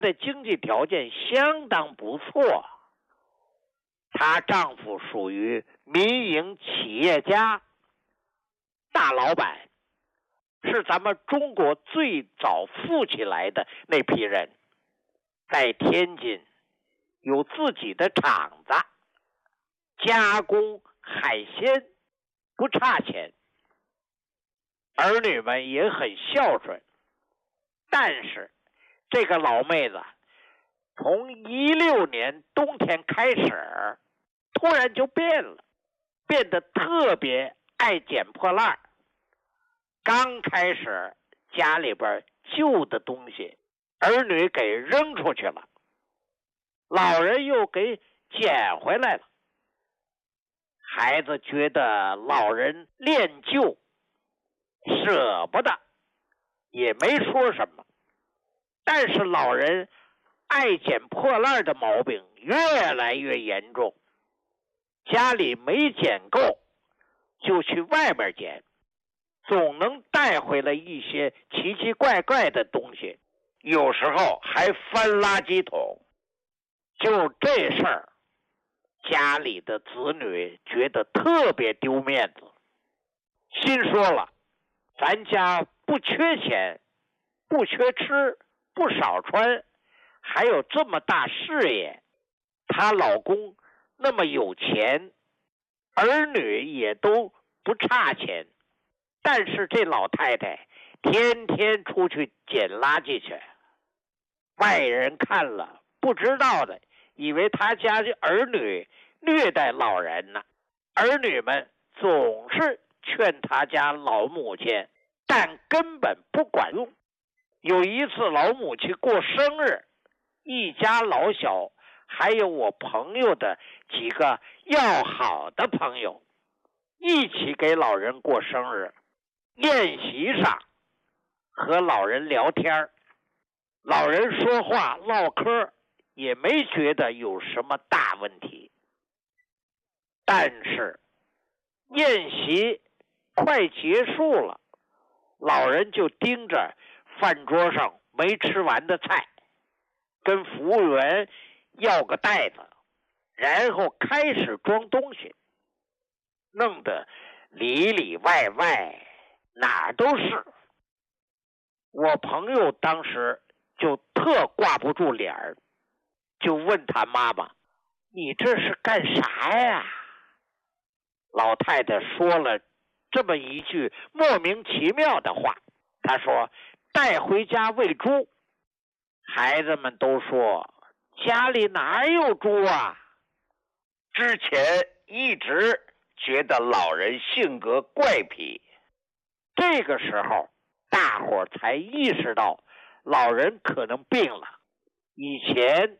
的经济条件相当不错，她丈夫属于民营企业家，大老板，是咱们中国最早富起来的那批人，在天津有自己的厂子，加工海鲜不差钱，儿女们也很孝顺。但是这个老妹子从16年冬天开始，突然就变了，变得特别爱捡破烂。刚开始家里边旧的东西儿女给扔出去了，老人又给捡回来了。孩子觉得老人恋旧，舍不得，也没说什么。但是老人爱捡破烂的毛病越来越严重，家里没捡够就去外面捡，总能带回来一些奇奇怪怪的东西，有时候还翻垃圾桶。就这事儿，家里的子女觉得特别丢面子，心说了，咱家不缺钱，不缺吃，不少穿，还有这么大事业，她老公那么有钱，儿女也都不差钱，但是这老太太天天出去捡垃圾去，外人看了不知道的以为他家的儿女虐待老人呢。儿女们总是劝他家老母亲，但根本不管用。有一次老母亲过生日，一家老小还有我朋友的几个要好的朋友一起给老人过生日，宴席上和老人聊天，老人说话唠嗑也没觉得有什么大问题。但是宴席快结束了，老人就盯着饭桌上没吃完的菜，跟服务员要个袋子，然后开始装东西，弄得里里外外哪都是。我朋友当时就特挂不住脸儿，就问他妈妈，你这是干啥呀？老太太说了这么一句莫名其妙的话，她说带回家喂猪。孩子们都说家里哪有猪啊？ 之前一直觉得老人性格怪癖， 这个时候大伙才意识到老人可能病了。以前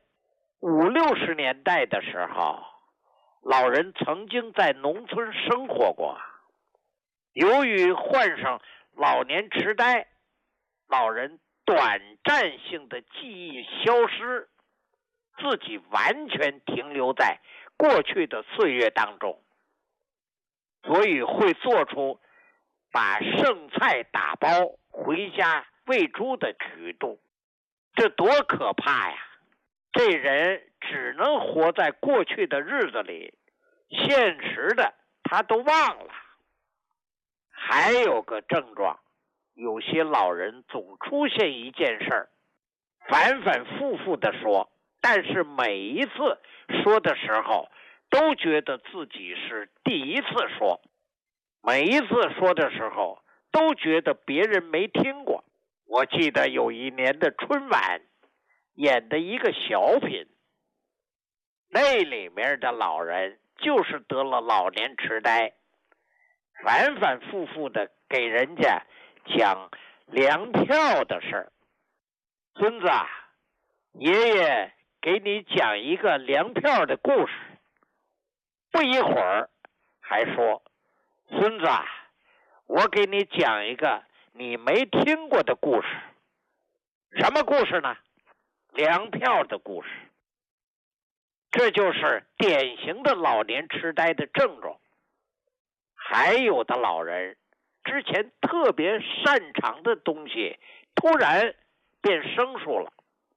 50、60年代的时候，老人曾经在农村生活过，由于患上老年痴呆，老人短暂性的记忆消失，自己完全停留在过去的岁月当中，所以会做出把剩菜打包回家喂猪的举动。这多可怕呀！这人只能活在过去的日子里，现实的他都忘了。还有个症状，有些老人总出现一件事儿，反反复复的说，但是每一次说的时候都觉得自己是第一次说，每一次说的时候都觉得别人没听过。我记得有一年的春晚演的一个小品，那里面的老人就是得了老年痴呆，反反复复的给人家讲粮票的事儿。孙子啊，爷爷给你讲一个粮票的故事。不一会儿还说，孙子啊，我给你讲一个你没听过的故事。什么故事呢？粮票的故事。这就是典型的老年痴呆的症状。还有的老人之前特别擅长的东西突然变生疏了，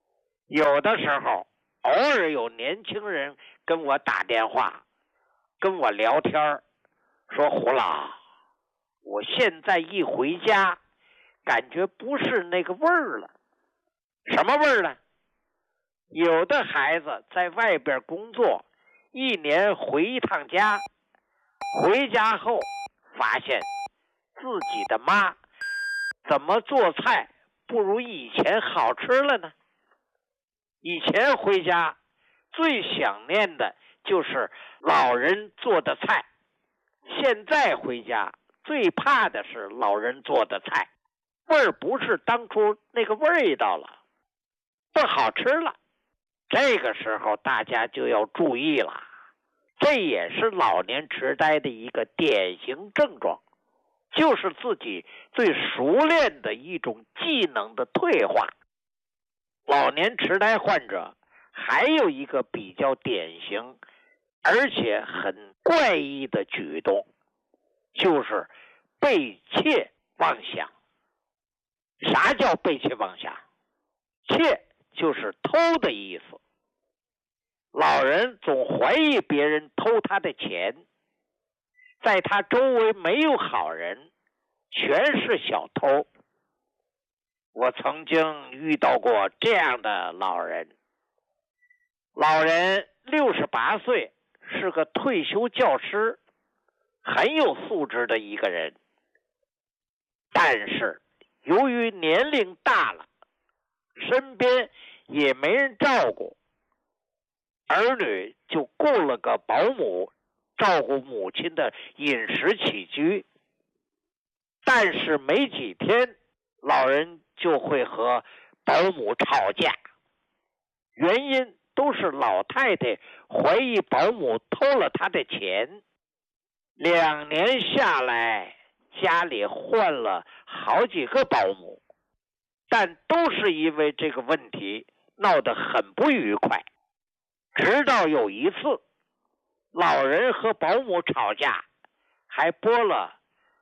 有的时候偶尔有年轻人跟我打电话，跟我聊天，说胡老，我现在一回家感觉不是那个味儿了。什么味儿呢？有的孩子在外边工作，一年回一趟家，回家后发现自己的妈怎么做菜不如以前好吃了呢？以前回家最想念的就是老人做的菜，现在回家最怕的是老人做的菜，味儿不是当初那个味道了，不好吃了。这个时候大家就要注意了，这也是老年痴呆的一个典型症状，就是自己最熟练的一种技能的退化。老年痴呆患者还有一个比较典型而且很怪异的举动，就是背窃妄想。啥叫背窃妄想？窃就是偷的意思。老人总怀疑别人偷他的钱，在他周围没有好人，全是小偷。我曾经遇到过这样的老人，老人68岁，是个退休教师，很有素质的一个人。但是由于年龄大了，身边也没人照顾，儿女就雇了个保姆照顾母亲的饮食起居。但是没几天，老人就会和保姆吵架，原因都是老太太怀疑保姆偷了她的钱。2年下来，家里换了好几个保姆，但都是因为这个问题闹得很不愉快。直到有一次，老人和保姆吵架，还拨了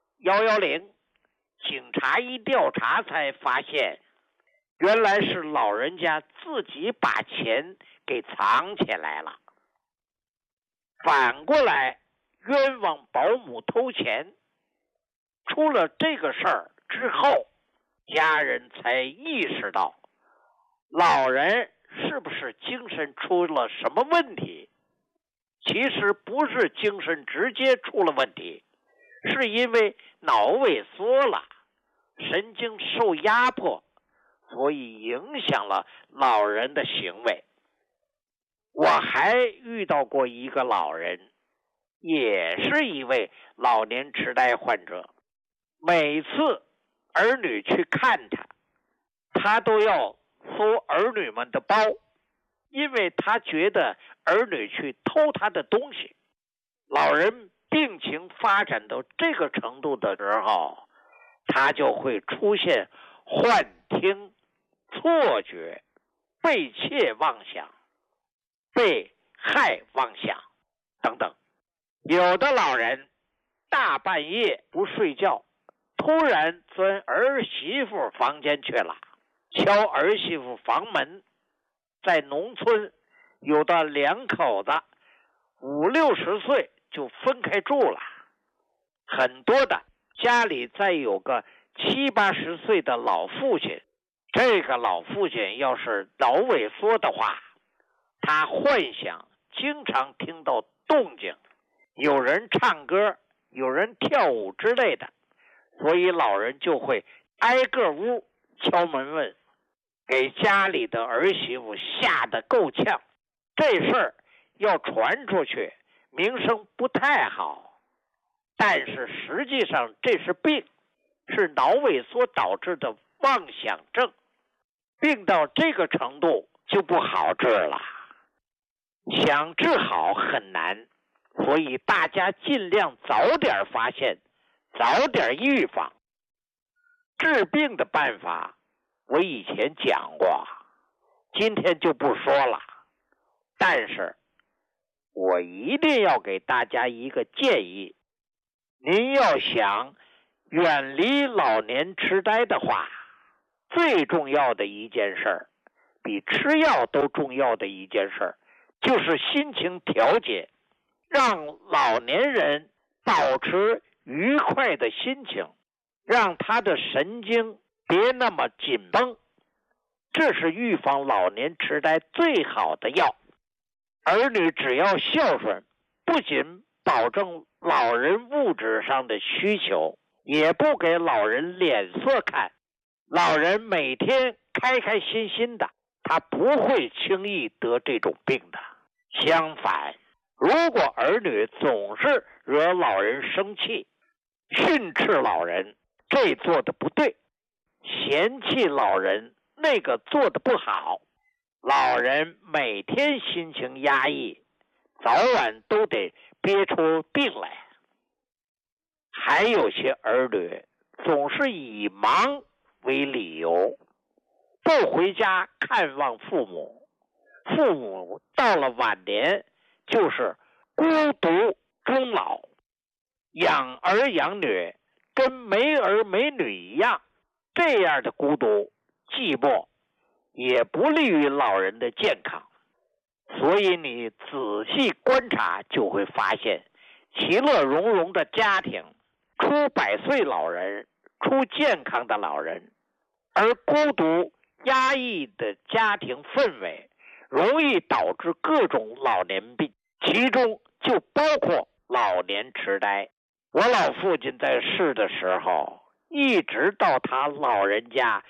110，警察一调查才发现，原来是老人家自己把钱给藏起来了。反过来冤枉保姆偷钱。出了这个事儿之后，家人才意识到老人是不是精神出了什么问题。其实不是精神直接出了问题，是因为脑萎缩了，神经受压迫，所以影响了老人的行为。我还遇到过一个老人，也是一位老年痴呆患者。每次儿女去看他，他都要搜儿女们的包，因为他觉得儿女去偷他的东西。老人病情发展到这个程度的时候，他就会出现幻听、错觉、被窃妄想、被害妄想等等。有的老人大半夜不睡觉，突然钻儿媳妇房间去了，敲儿媳妇房门。在农村，有的2口子50、60岁就分开住了，很多的家里再有个70、80岁的老父亲。这个老父亲要是脑萎缩的话，他幻想经常听到动静，有人唱歌，有人跳舞之类的，所以老人就会挨个屋敲门问，给家里的儿媳妇吓得够呛。这事儿要传出去，名声不太好，但是实际上这是病，是脑萎缩导致的妄想症。病到这个程度就不好治了，想治好很难，所以大家尽量早点发现，早点预防。治病的办法我以前讲过，今天就不说了，但是我一定要给大家一个建议，您要想远离老年痴呆的话，最重要的一件事比吃药都重要的一件事，就是心情调节，让老年人保持愉快的心情，让他的神经别那么紧绷，这是预防老年痴呆最好的药。儿女只要孝顺，不仅保证老人物质上的需求，也不给老人脸色看，老人每天开开心心的，他不会轻易得这种病的。相反，如果儿女总是惹老人生气，训斥老人这做的不对，嫌弃老人那个做的不好，老人每天心情压抑，早晚都得憋出病来。还有些儿女总是以忙为理由，不回家看望父母，父母到了晚年就是孤独终老，养儿养女跟没儿没女一样，这样的孤独寂寞也不利于老人的健康。所以你仔细观察就会发现，其乐融融的家庭出100岁老人，出健康的老人，而孤独压抑的家庭氛围容易导致各种老年病，其中就包括老年痴呆。我老父亲在世的时候，一直到他老人家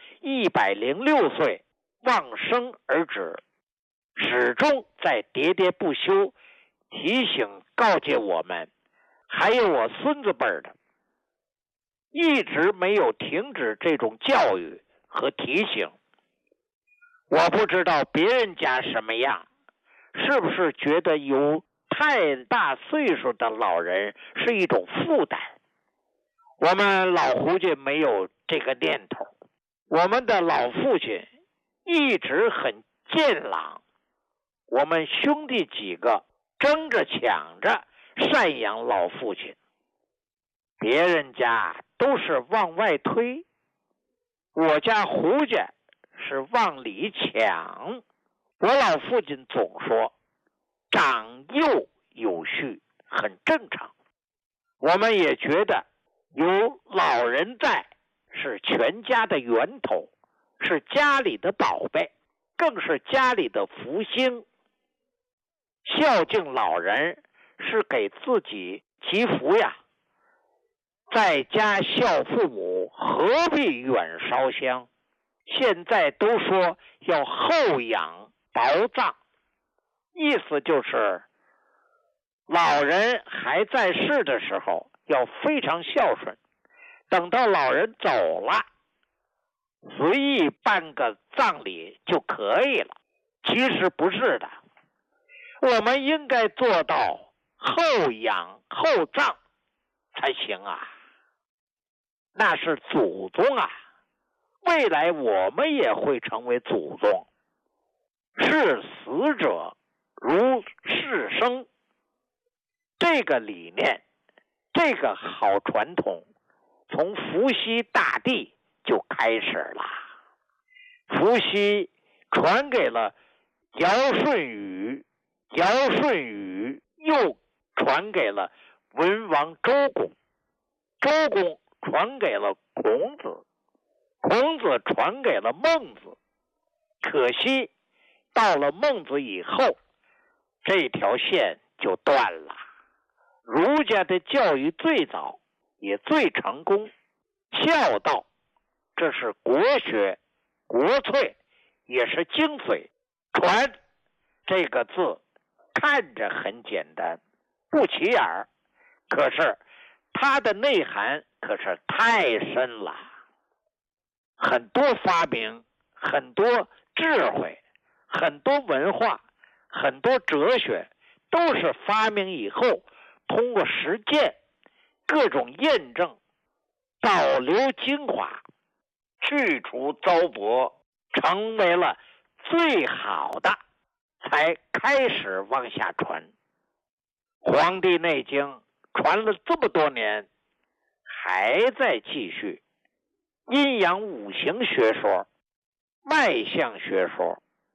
106岁往生而止，始终在喋喋不休提醒告诫我们，还有我孙子辈的，一直没有停止这种教育和提醒。我不知道别人家什么样，是不是觉得有太大岁数的老人是一种负担？我们老胡家没有这个念头，我们的老父亲一直很健朗，我们兄弟几个争着抢着赡养老父亲，别人家都是往外推，我家胡家是往里抢。我老父亲总说长幼有序很正常，我们也觉得有老人在是全家的源头，是家里的宝贝，更是家里的福星。孝敬老人是给自己祈福呀，在家孝父母，何必远烧香？现在都说要厚养薄葬，意思就是老人还在世的时候要非常孝顺，等到老人走了，随意办个葬礼就可以了。其实不是的，我们应该做到厚养厚葬才行啊，那是祖宗啊，未来我们也会成为祖宗。视死者如视生，这个理念，这个好传统，从伏羲大帝就开始了。伏羲传给了尧舜禹，尧舜禹又传给了文王周公，周公传给了孔子，孔子传给了孟子。可惜到了孟子以后，这条线就断了。儒家的教育最早也最成功，孝道这是国学国粹，也是精髓。传这个字看着很简单，不起眼儿，可是它的内涵可是太深了。很多发明，很多智慧，很多文化，很多哲学，都是发明以后通过实践各种验证，保留精华， 去除糟粕， 成为了最好的，才开始往下传。黄帝内经传了这么多年，还在继续。阴阳五行学说、脉象学说、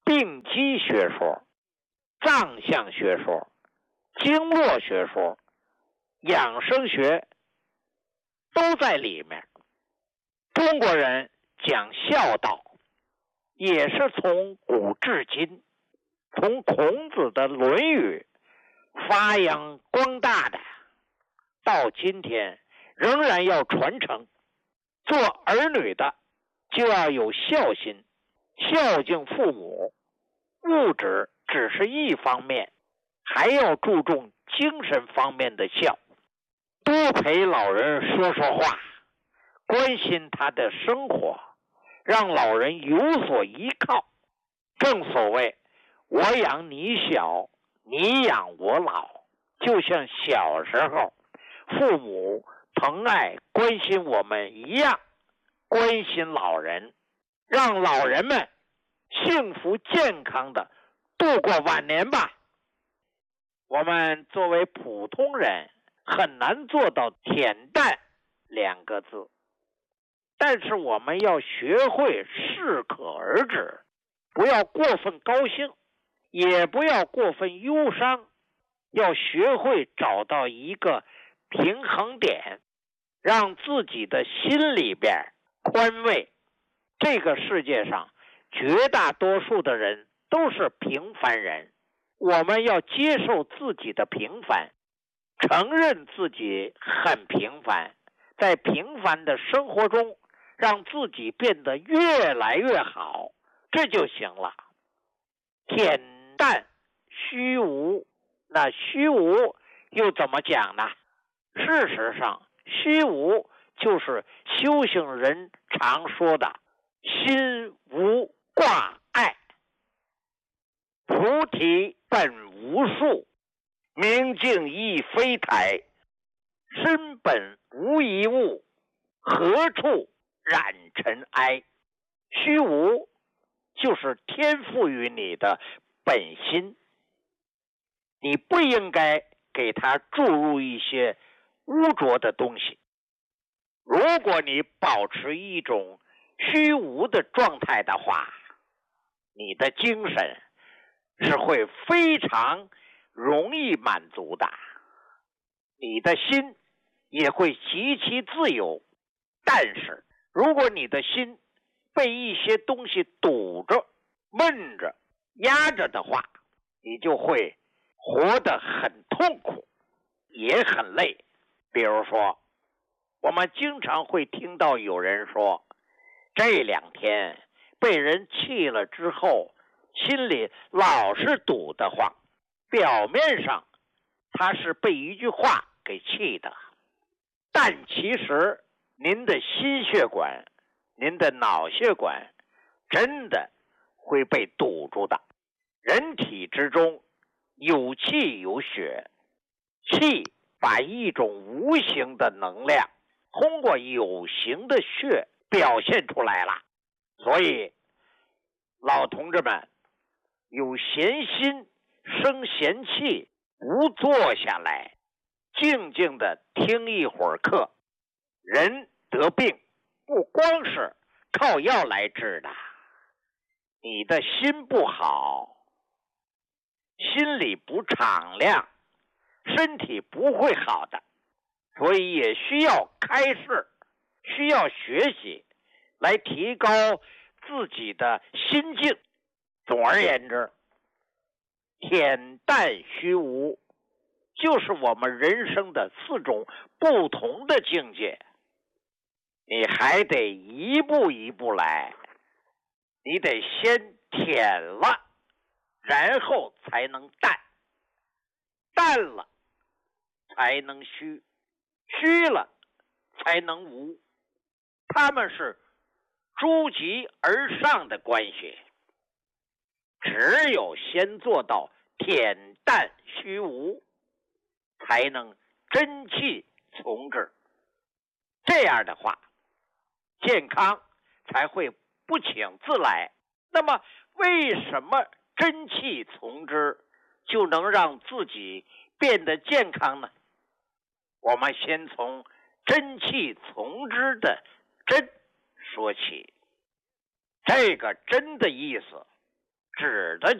病机学说、藏象学说、经络学说、养生学都在里面。中国人讲孝道，也是从古至今，从孔子的《论语》发扬光大的，到今天仍然要传承。做儿女的就要有孝心，孝敬父母。物质只是一方面，还要注重精神方面的孝，多陪老人说说话，关心他的生活，让老人有所依靠。正所谓我养你小，你养我老，就像小时候父母疼爱关心我们一样，关心老人，让老人们幸福健康的度过晚年吧。我们作为普通人很难做到恬淡2个字，但是我们要学会适可而止，不要过分高兴，也不要过分忧伤，要学会找到一个平衡点，让自己的心里边宽慰。这个世界上绝大多数的人都是平凡人，我们要接受自己的平凡，承认自己很平凡，在平凡的生活中让自己变得越来越好，这就行了。恬淡虚无，那虚无又怎么讲呢？事实上，虚无就是修行人常说的心无挂碍。菩提本无树， 明镜亦非台， 身本无一物，何处染尘埃。虚无就是天赋予你的本心，你不应该给它注入一些污浊的东西。如果你保持一种虚无的状态的话，你的精神是会非常容易满足的，你的心也会极其自由。但是如果你的心被一些东西堵着、闷着、压着的话，你就会活得很痛苦，也很累。比如说，我们经常会听到有人说，这2天被人气了之后，心里老是堵得慌，表面上他是被一句话给气的，但其实您的心血管、您的脑血管真的会被堵住的。人体之中有气有血，气把一种无形的能量通过有形的血表现出来了。所以老同志们，有闲心生闲气，不坐下来静静的听一会儿课。人得病不光是靠药来治的，你的心不好，心里不敞亮，身体不会好的。所以也需要开示，需要学习来提高自己的心境。总而言之，恬淡虚无就是我们人生的4种不同的境界，你还得一步一步来，你得先恬了，然后才能淡，淡了才能虚，虚了才能无，他们是诸级而上的关系。只有先做到恬淡虚无，才能真气从之。这样的话，健康才会不请自来。那么为什么真气从之就能让自己变得健康呢？我们先从真气从之的真说起。这个真的意思指的